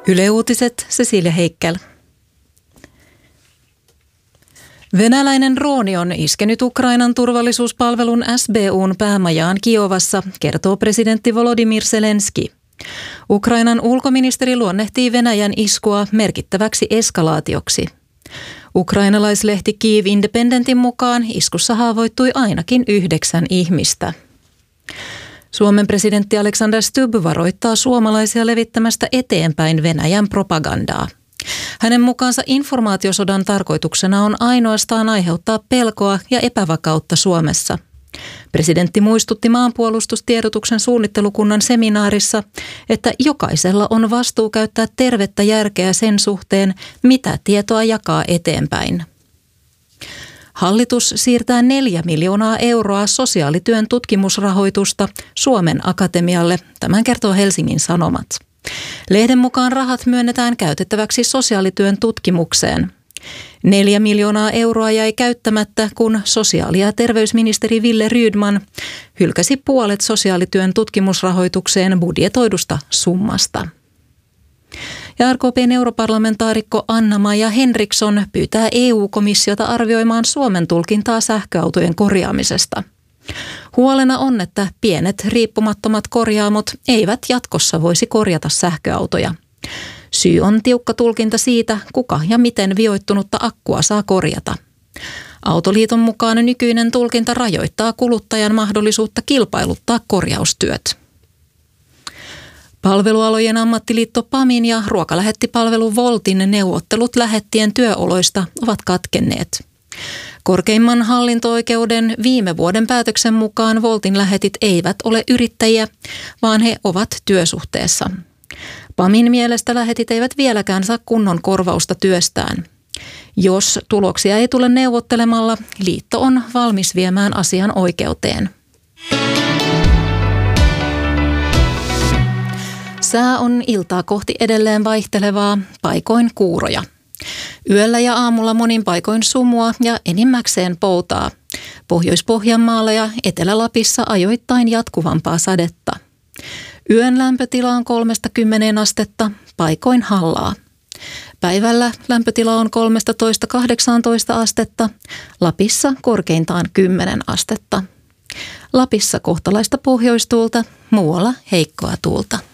Yle Uutiset, Cecilia Heikel. Venäläinen drooni on iskenyt Ukrainan turvallisuuspalvelun SBU:n päämajaan Kiovassa, kertoo presidentti Volodymyr Zelenskyi. Ukrainan ulkoministeri luonnehtii Venäjän iskua merkittäväksi eskalaatioksi. Ukrainalaislehti Kyiv Independentin mukaan iskussa haavoittui ainakin 9 ihmistä. Suomen presidentti Alexander Stubb varoittaa suomalaisia levittämästä eteenpäin Venäjän propagandaa. Hänen mukaansa informaatiosodan tarkoituksena on ainoastaan aiheuttaa pelkoa ja epävakautta Suomessa. Presidentti muistutti maanpuolustustiedotuksen suunnittelukunnan seminaarissa, että jokaisella on vastuu käyttää tervettä järkeä sen suhteen, mitä tietoa jakaa eteenpäin. Hallitus siirtää 4 miljoonaa euroa sosiaalityön tutkimusrahoitusta Suomen Akatemialle, tämän kertoo Helsingin Sanomat. Lehden mukaan rahat myönnetään käytettäväksi sosiaalityön tutkimukseen. 4 miljoonaa euroa jäi käyttämättä, kun sosiaali- ja terveysministeri Wille Rydman hylkäsi puolet sosiaalityön tutkimusrahoitukseen budjetoidusta summasta. Ja RKP:n europarlamentaarikko Anna-Maja Henriksson pyytää EU-komissiota arvioimaan Suomen tulkintaa sähköautojen korjaamisesta. Huolena on, että pienet riippumattomat korjaamot eivät jatkossa voisi korjata sähköautoja. Syy on tiukka tulkinta siitä, kuka ja miten vioittunutta akkua saa korjata. Autoliiton mukaan nykyinen tulkinta rajoittaa kuluttajan mahdollisuutta kilpailuttaa korjaustyöt. Palvelualojen ammattiliitto PAMin ja ruokalähettipalvelu Woltin neuvottelut lähettien työoloista ovat katkenneet. Korkeimman hallinto-oikeuden viime vuoden päätöksen mukaan Woltin lähetit eivät ole yrittäjiä, vaan he ovat työsuhteessa. PAMin mielestä lähetit eivät vieläkään saa kunnon korvausta työstään. Jos tuloksia ei tule neuvottelemalla, liitto on valmis viemään asian oikeuteen. Sää on iltaa kohti edelleen vaihtelevaa, paikoin kuuroja. Yöllä ja aamulla monin paikoin sumua ja enimmäkseen poutaa. Pohjois-Pohjanmaalla ja Etelä-Lapissa ajoittain jatkuvampaa sadetta. Yön lämpötila on 3–10 astetta, paikoin hallaa. Päivällä lämpötila on 13–18 astetta, Lapissa korkeintaan 10 astetta. Lapissa kohtalaista pohjoistuulta, muualla heikkoa tuulta.